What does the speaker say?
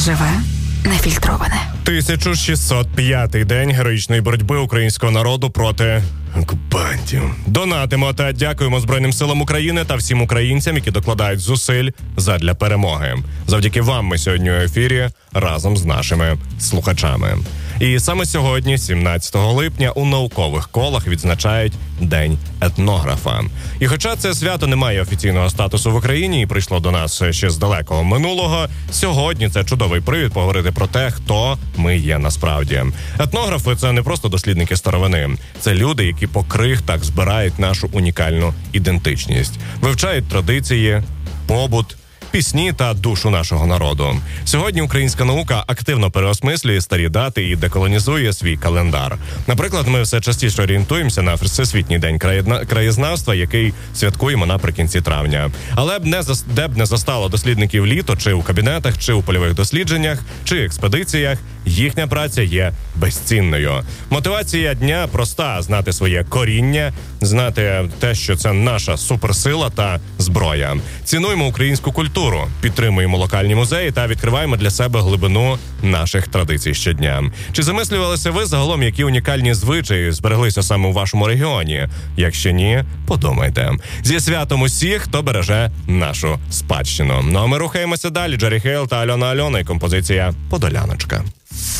Живе, нефільтроване. 1605-й день героїчної боротьби українського народу проти окупантів. Донатимо та дякуємо Збройним силам України та всім українцям, які докладають зусиль задля перемоги. Завдяки вам ми сьогодні у ефірі разом з нашими слухачами. І саме сьогодні, 17 липня, у наукових колах відзначають День етнографа. І хоча це свято не має офіційного статусу в Україні і прийшло до нас ще з далекого минулого, сьогодні це чудовий привід поговорити про те, хто ми є насправді. Етнографи – це не просто дослідники старовини. Це люди, які по крихтах збирають нашу унікальну ідентичність. Вивчають традиції, побут, пісні та душу нашого народу. Сьогодні українська наука активно переосмислює старі дати і деколонізує свій календар. Наприклад, ми все частіше орієнтуємося на Всесвітній день краєзнавства, який святкуємо наприкінці травня. Але де б не застало дослідників літо, чи у кабінетах, чи у польових дослідженнях, чи експедиціях, їхня праця є безцінною. Мотивація дня проста – знати своє коріння, знати те, що це наша суперсила та зброя. Цінуємо українську культуру, підтримуємо локальні музеї та відкриваємо для себе глибину наших традицій щодня. Чи замислювалися ви загалом, які унікальні звичаї збереглися саме у вашому регіоні? Якщо ні, подумайте. Зі святом усіх, хто береже нашу спадщину. Ну а ми рухаємося далі. Джері Хейл та Альона і композиція «Подоляночка».